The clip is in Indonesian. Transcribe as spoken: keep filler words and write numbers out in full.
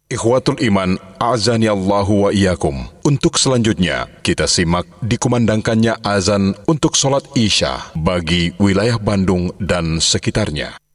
Ikhwatul Iman, a'azani Allahu wa iyyakum. Untuk selanjutnya, kita simak dikumandangkannya azan untuk sholat Isya bagi wilayah Bandung dan sekitarnya.